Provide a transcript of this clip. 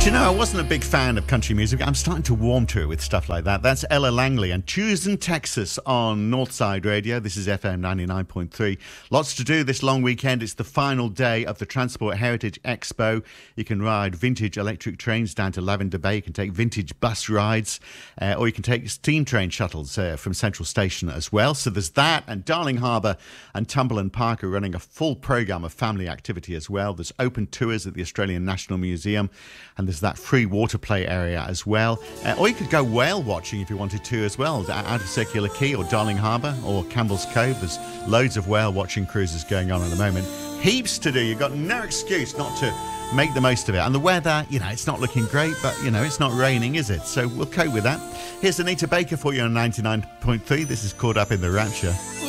Do you know, I wasn't a big fan of country music. I'm starting to warm to it with stuff like that. That's Ella Langley and Choosing Texas on Northside Radio. This is FM 99.3. Lots to do this long weekend. It's the final day of the Transport Heritage Expo. You can ride vintage electric trains down to Lavender Bay. You can take vintage bus rides, or you can take steam train shuttles from Central Station as well. So there's that, and Darling Harbour and Cumberland Park are running a full programme of family activity as well. There's open tours at the Australian National Museum, and there's that free water play area as well. Or you could go whale watching if you wanted to as well, out of Circular Quay or Darling Harbour or Campbell's Cove. There's loads of whale watching cruises going on at the moment. Heaps to do. You've got no excuse not to make the most of it. And the weather, it's not looking great, but, it's not raining, is it? So we'll cope with that. Here's Anita Baker for you on 99.3. This is Caught Up in the Rapture.